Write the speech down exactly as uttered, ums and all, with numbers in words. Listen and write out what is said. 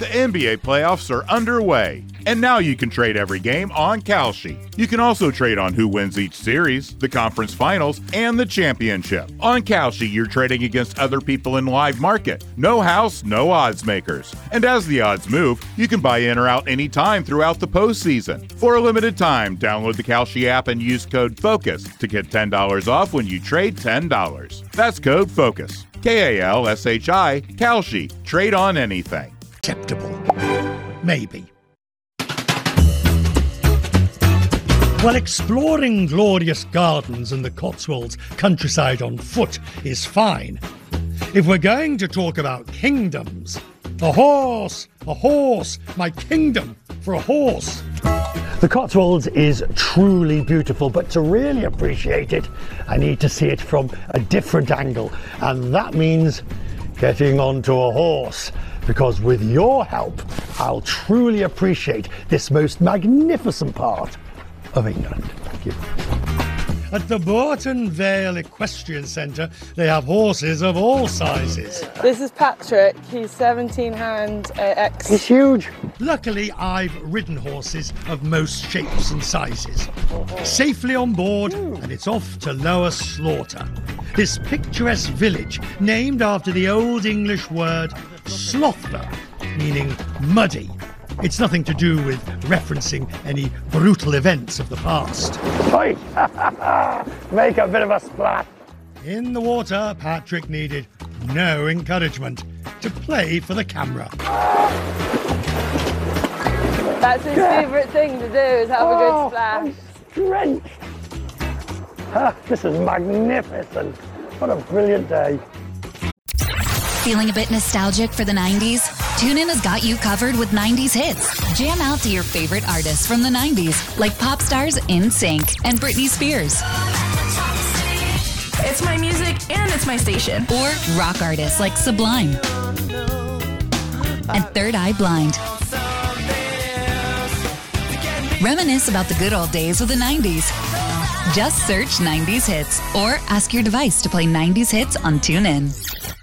The N B A playoffs are underway, and now you can trade every game on Kalshi. You can also trade on who wins each series, the conference finals, and the championship. On Kalshi, you're trading against other people in live market. No house, no odds makers. And as the odds move, you can buy in or out anytime throughout the postseason. For a limited time, download the Kalshi app and use code FOCUS to get ten dollars off when you trade ten dollars. That's code FOCUS. K A L S H I, Kalshi. Trade on anything. Acceptable. Maybe. Well, exploring glorious gardens in the Cotswolds countryside on foot is fine. If we're going to talk about kingdoms, a horse, a horse, my kingdom for a horse. The Cotswolds is truly beautiful, but to really appreciate it, I need to see it from a different angle, and that means getting onto a horse. Because with your help, I'll truly appreciate this most magnificent part of England. Thank you. At the Bourton Vale Equestrian Centre, they have horses of all sizes. This is Patrick. He's seventeen hand uh, X. He's huge. Luckily, I've ridden horses of most shapes and sizes. Safely on board, and it's off to Lower Slaughter, this picturesque village named after the Old English word slothber, meaning muddy. It's nothing to do with referencing any brutal events of the past. Oi! Make a bit of a splash. In the water, Patrick needed no encouragement to play for the camera. That's his favourite thing to do, is have oh, a good splash. I'm drenched. Ah, this is magnificent. What a brilliant day. Feeling a bit nostalgic for the nineties? TuneIn has got you covered with nineties hits. Jam out to your favorite artists from the nineties, like pop stars NSYNC and Britney Spears. It's my music and it's my station. Or rock artists like Sublime and Third Eye Blind. Reminisce about the good old days with the nineties. Just search nineties hits or ask your device to play nineties hits on TuneIn.